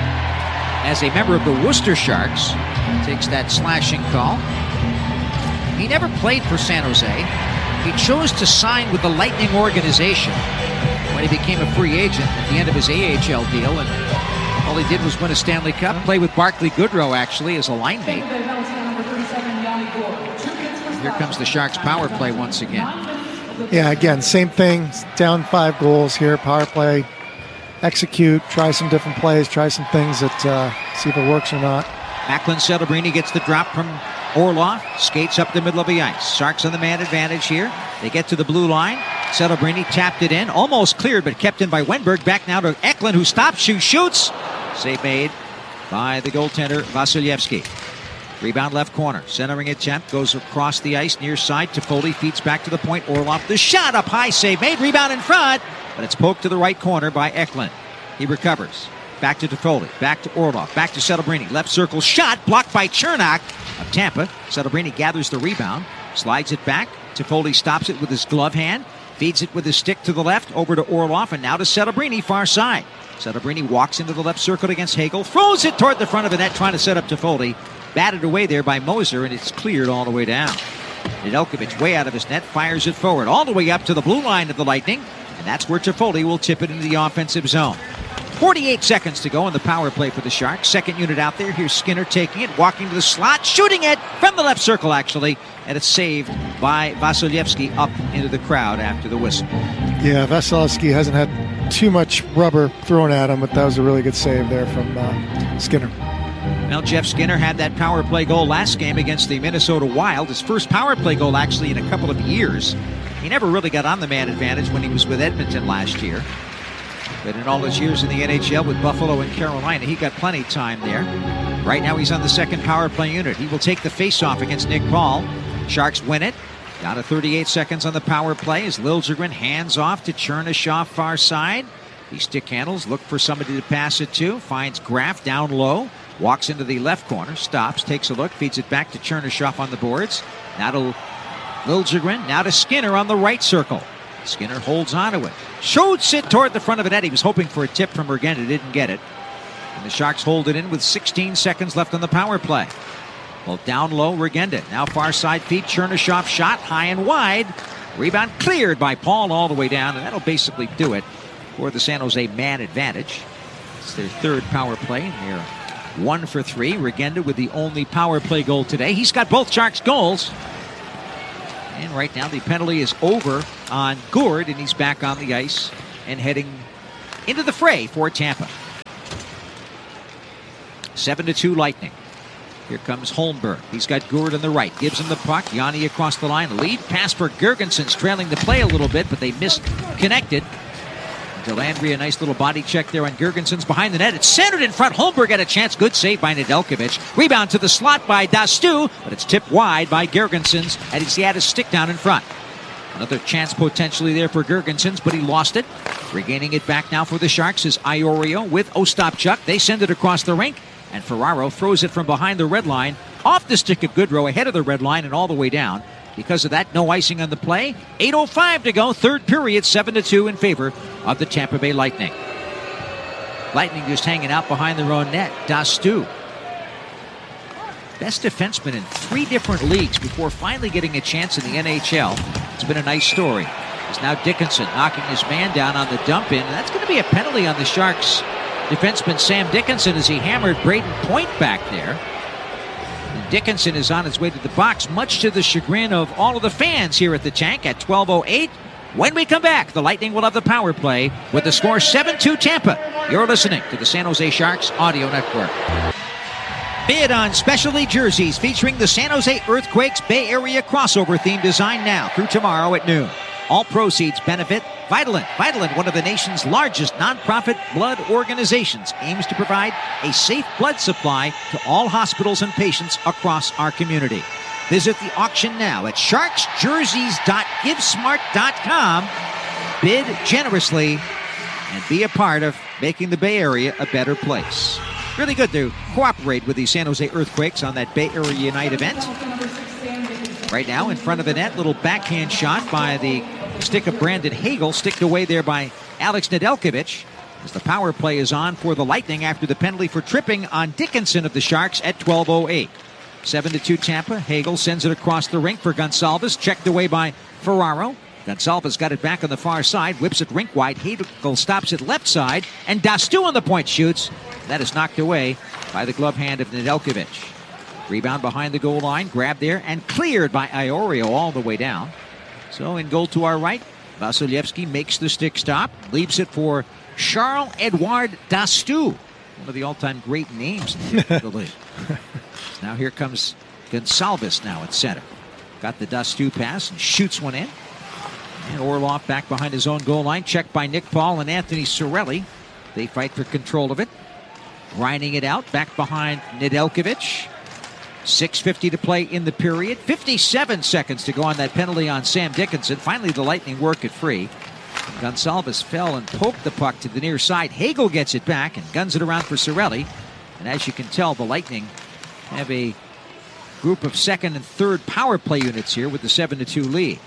as a member of the Worcester Sharks, takes that slashing call. He never played for San Jose. He chose to sign with the Lightning organization when he became a free agent at the end of his A H L deal, and all he did was win a Stanley Cup. Played with Barclay Goodrow, actually, as a line mate. Here comes the Sharks power play once again. Yeah, again, same thing. Down five goals here, power play. Execute, try some different plays, try some things that uh, see if it works or not. Macklin Celebrini gets the drop from Orlov, skates up the middle of the ice. Sharks on the man advantage here. They get to the blue line. Celebrini tapped it in, almost cleared, but kept in by Wenberg. Back now to Eklund, who stops, shoots, shoots. Save made by the goaltender Vasilevsky. Rebound left corner. Centering attempt goes across the ice near side. Toffoli feeds back to the point. Orlov, the shot up high, save made. Rebound in front, but it's poked to the right corner by Eklund. He recovers. Back to Toffoli. Back to Orlov. Back to Celebrini. Left circle shot blocked by Chernak of Tampa. Celebrini gathers the rebound. Slides it back. Toffoli stops it with his glove hand. Feeds it with his stick to the left. Over to Orlov and now to Celebrini, far side. Celebrini walks into the left circle against Hagel. Throws it toward the front of the net, trying to set up Toffoli. Batted away there by Moser, and it's cleared all the way down. Nedeljkovic way out of his net, fires it forward all the way up to the blue line of the Lightning, and that's where Toffoli will tip it into the offensive zone. forty-eight seconds to go in the power play for the Sharks. Second unit out there. Here's Skinner taking it, walking to the slot, shooting it from the left circle, actually, and it's saved by Vasilevsky up into the crowd after the whistle. Yeah, Vasilevsky hasn't had too much rubber thrown at him, but that was a really good save there from uh, Skinner. Well, Jeff Skinner had that power play goal last game against the Minnesota Wild. His first power play goal, actually, in a couple of years. He never really got on the man advantage when he was with Edmonton last year. But in all his years in the N H L with Buffalo and Carolina, he got plenty of time there. Right now, he's on the second power play unit. He will take the face-off against Nick Paul. Sharks win it. Down to thirty-eight seconds on the power play as Liljegren hands off to Chernyshov far side. He stick handles, look for somebody to pass it to. Finds Graf down low. Walks into the left corner, stops, takes a look, feeds it back to Chernyshov on the boards. Now to Liljegren, now to Skinner on the right circle. Skinner holds onto it. Shoots it toward the front of the net. He was hoping for a tip from Regenda, didn't get it. And the Sharks hold it in with sixteen seconds left on the power play. Well, down low, Regenda. Now far side feet, Chernyshov shot high and wide. Rebound cleared by Paul all the way down, and that'll basically do it for the San Jose man advantage. It's their third power play, and they're one for three. Regenda with the only power play goal today. He's got both Sharks goals. And right now the penalty is over on Gourde, and he's back on the ice and heading into the fray for Tampa. seven to two Lightning. Here comes Holmberg. He's got Gourde on the right. Gives him the puck. Yanni across the line. Lead pass for Girgensons, trailing the play a little bit, but they misconnected. Delandry, a nice little body check there on Girgensons behind the net. It's centered in front. Holmberg had a chance. Good save by Nedeljkovic. Rebound to the slot by Dastu, but it's tipped wide by Girgensons, and he had his stick down in front. Another chance potentially there for Girgensons, but he lost it. Regaining it back now for the Sharks is Iorio with Ostapchuk. They send it across the rink, and Ferraro throws it from behind the red line, off the stick of Goodrow, ahead of the red line, and all the way down. Because of that, no icing on the play. eight oh five to go, third period, seven to two in favor of the Tampa Bay Lightning. Lightning just hanging out behind their own net. Dastu, best defenseman in three different leagues before finally getting a chance in the N H L. It's been a nice story. It's now Dickinson knocking his man down on the dump in, and that's going to be a penalty on the Sharks defenseman Sam Dickinson as he hammered Braden Point back there. Dickinson is on his way to the box, much to the chagrin of all of the fans here at the Tank at twelve oh eight. When we come back, the Lightning will have the power play with the score seven two Tampa. You're listening to the San Jose Sharks Audio Network. Bid on specialty jerseys featuring the San Jose Earthquakes Bay Area crossover theme design now through tomorrow at noon. All proceeds benefit Vitalant. Vitalant, one of the nation's largest nonprofit blood organizations, aims to provide a safe blood supply to all hospitals and patients across our community. Visit the auction now at sharks jerseys dot give smart dot com. Bid generously and be a part of making the Bay Area a better place. Really good to cooperate with the San Jose Earthquakes on that Bay Area Unite event. Right now, in front of the net, little backhand shot by the stick of Brandon Hagel, sticked away there by Alex Nedeljkovic, as the power play is on for the Lightning after the penalty for tripping on Dickinson of the Sharks at twelve oh eight. seven to two Tampa. Hagel sends it across the rink for Gonsalves, checked away by Ferraro. Gonsalves got it back on the far side, whips it rink wide. Hagel stops it left side, and Dastu on the point shoots. That is knocked away by the glove hand of Nedeljkovic. Rebound behind the goal line, grabbed there and cleared by Iorio all the way down. So in goal to our right, Vasilevsky makes the stick stop, leaves it for Charles-Edouard Dastu, one of the all-time great names in the league. Now here comes Gonsalves now at center. Got the Dastu pass and shoots one in. And Orlov back behind his own goal line, checked by Nick Paul and Anthony Cirelli. They fight for control of it. Grinding it out, back behind Nedeljkovic. six fifty to play in the period. fifty-seven seconds to go on that penalty on Sam Dickinson. Finally, the Lightning work it free. Gonsalves fell and poked the puck to the near side. Hagel gets it back and guns it around for Cirelli. And as you can tell, the Lightning have a group of second and third power play units here with the seven to two lead.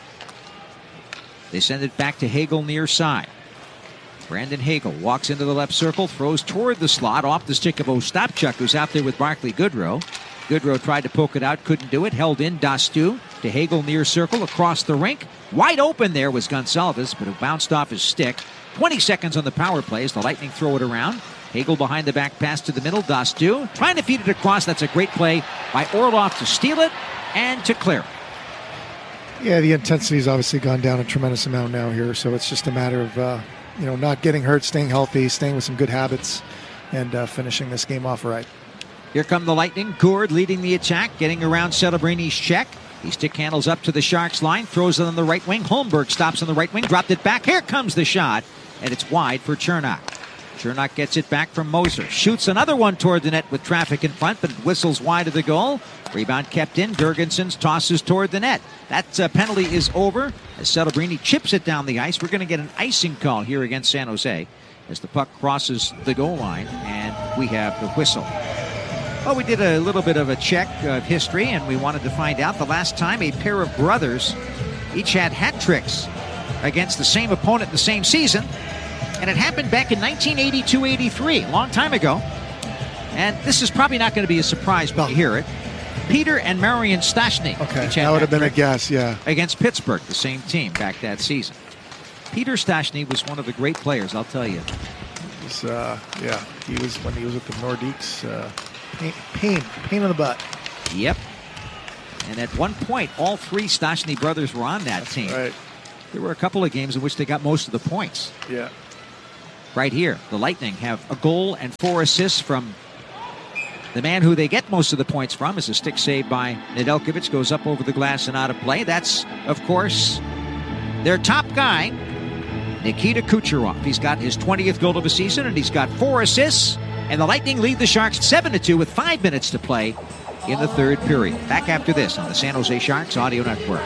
They send it back to Hagel near side. Brandon Hagel walks into the left circle, throws toward the slot off the stick of Ostapchuk, who's out there with Barclay Goodrow. Goodrow tried to poke it out, couldn't do it. Held in Dastu to Hagel near circle across the rink. Wide open there was Gonsalves, but it bounced off his stick. twenty seconds on the power play as the Lightning throw it around. Hagel behind the back pass to the middle. Dastu trying to feed it across. That's a great play by Orlov to steal it and to clear it. Yeah, the intensity's obviously gone down a tremendous amount now here, so it's just a matter of uh, you know not getting hurt, staying healthy, staying with some good habits, and uh, finishing this game off right. Here come the Lightning. Gourde leading the attack, getting around Celebrini's check. He stick handles up to the Sharks line, throws it on the right wing. Holmberg stops on the right wing, dropped it back. Here comes the shot, and it's wide for Chernak. Chernak gets it back from Moser. Shoots another one toward the net with traffic in front, but it whistles wide of the goal. Rebound kept in. Girgensons tosses toward the net. That uh, penalty is over as Celebrini chips it down the ice. We're going to get an icing call here against San Jose as the puck crosses the goal line, and we have the whistle. Well, we did a little bit of a check of history, and we wanted to find out the last time a pair of brothers each had hat tricks against the same opponent in the same season. And it happened back in nineteen eighty-two eighty-three, a long time ago. And this is probably not going to be a surprise when no. you hear it. Peter and Marian Stastny. Okay, that would have been a guess, yeah. Against Pittsburgh, the same team back that season. Peter Stastny was one of the great players, I'll tell you. He was, uh, yeah, he was, when he was with the Nordiques, uh, pain, pain, pain in the butt. Yep. And at one point, all three Stastny brothers were on that That's team. right. There were a couple of games in which they got most of the points. Yeah. Right here, the Lightning have a goal and four assists from the man who they get most of the points from. Is a stick save by Nedeljkovic, goes up over the glass and out of play. That's, of course, their top guy, Nikita Kucherov. He's got his twentieth goal of the season, and he's got four assists. And the Lightning lead the Sharks seven to two with five minutes to play in the third period. Back after this on the San Jose Sharks Audio Network.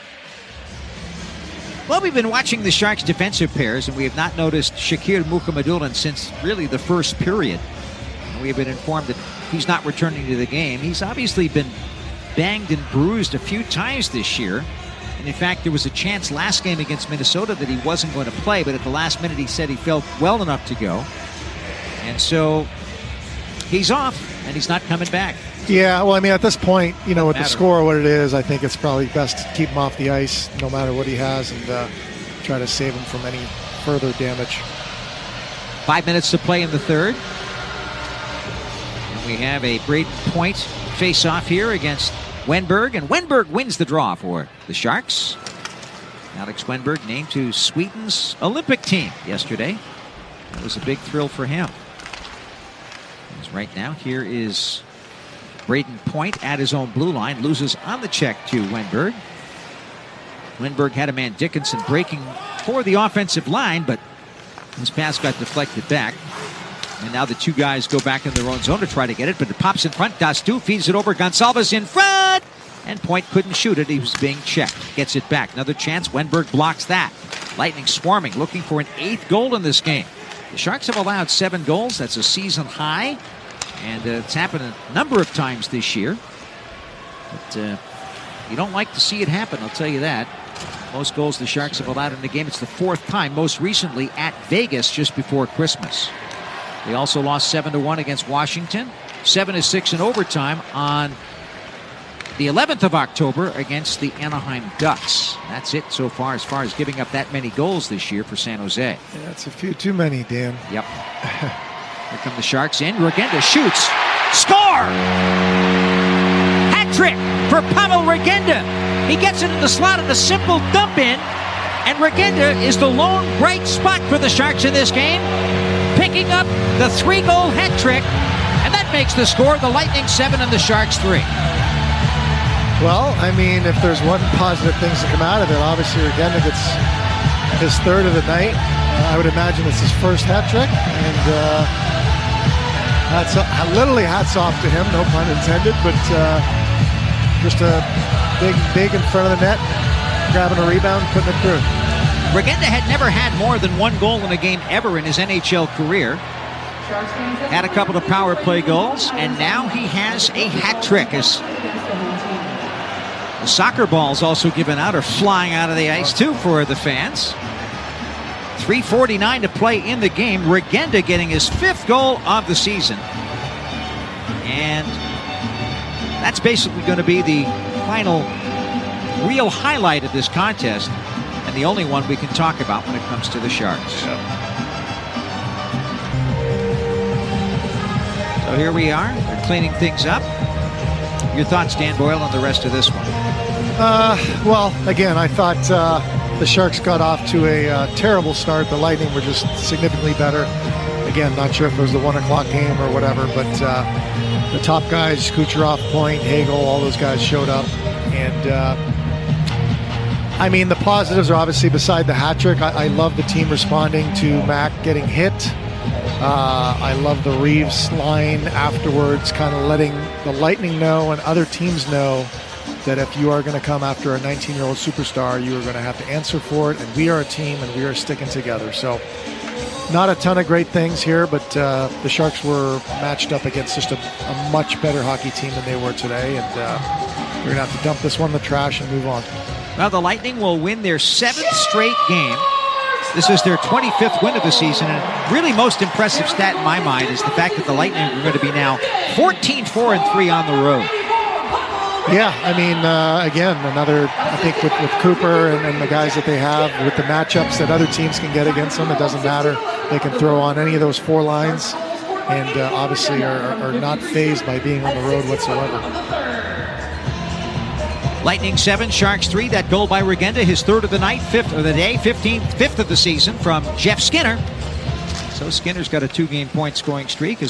Well, we've been watching the Sharks' defensive pairs, and we have not noticed Shakir Mukhamadullin since really the first period. And we have been informed that he's not returning to the game. He's obviously been banged and bruised a few times this year. And in fact, there was a chance last game against Minnesota that he wasn't going to play, but at the last minute he said he felt well enough to go. And so he's off, and he's not coming back. Yeah, well, I mean, at this point, you know, with matter. the score, what it is, I think it's probably best to keep him off the ice, no matter what he has, and uh, try to save him from any further damage. Five minutes to play in the third. And we have a Braden Point face-off here against Wenberg, and Wenberg wins the draw for the Sharks. Alex Wenberg named to Sweden's Olympic team yesterday. That was a big thrill for him. As right now, here is Braden Point at his own blue line, loses on the check to Wenberg. Wenberg had a man, Dickinson, breaking for the offensive line, but his pass got deflected back. And now the two guys go back in their own zone to try to get it, but it pops in front. Dastu feeds it over. Gonsalves in front, and Point couldn't shoot it. He was being checked. Gets it back. Another chance. Wenberg blocks that. Lightning swarming, looking for an eighth goal in this game. The Sharks have allowed seven goals. That's a season high. And uh, it's happened a number of times this year. But uh, you don't like to see it happen, I'll tell you that. Most goals the Sharks have allowed in the game. It's the fourth time, most recently at Vegas just before Christmas. They also lost seven to one against Washington. seven to six in overtime on the eleventh of October against the Anaheim Ducks. That's it so far as far as giving up that many goals this year for San Jose. Yeah, that's a few too many, Dan. Yep. Here come the Sharks in. Regenda shoots. Score! Hat trick for Pavel Regenda. He gets it in the slot in a simple dump in. And Regenda is the lone bright spot for the Sharks in this game, picking up the three-goal hat trick. And that makes the score the Lightning seven and the Sharks three. Well, I mean, if there's one positive things to come out of it, obviously Regenda gets his third of the night. Uh, I would imagine it's his first hat trick. And, uh, Hats off, literally hats off to him, no pun intended, but uh, just a big, big in front of the net, grabbing a rebound, putting it through. Regenda had never had more than one goal in a game ever in his N H L career. Had a couple of power play goals, and now he has a hat trick. As the soccer balls also given out are flying out of the ice too for the fans. three forty-nine to play in the game. Regenda getting his fifth goal of the season. And that's basically going to be the final real highlight of this contest, and the only one we can talk about when it comes to the Sharks. Yeah. So here we are. They're cleaning things up. Your thoughts, Dan Boyle, on the rest of this one? Uh, well, again, I thought uh, the Sharks got off to a uh, terrible start. The Lightning were just significantly better. Again, not sure if it was the one o'clock game or whatever, but uh, the top guys, Kucherov, Point, Hagel, all those guys showed up. And, uh, I mean, the positives are obviously beside the hat trick. I, I love the team responding to Mac getting hit. Uh, I love the Reeves line afterwards, kind of letting the Lightning know and other teams know that if you are going to come after a nineteen-year-old superstar, you are going to have to answer for it, and we are a team, and we are sticking together. So not a ton of great things here, but uh, the Sharks were matched up against just a, a much better hockey team than they were today, and uh, we're going to have to dump this one in the trash and move on. Well, the Lightning will win their seventh straight game. This is their twenty-fifth win of the season, and really most impressive stat in my mind is the fact that the Lightning are going to be now fourteen four and three on the road. Yeah, I mean, uh, again, another, I think with, with Cooper and, and the guys that they have, with the matchups that other teams can get against them, it doesn't matter. They can throw on any of those four lines, and uh, obviously are, are not fazed by being on the road whatsoever. Lightning seven, Sharks three. That goal by Regenda, his third of the night, fifth of the day, fifteenth, fifth of the season from Jeff Skinner. So Skinner's got a two-game point scoring streak.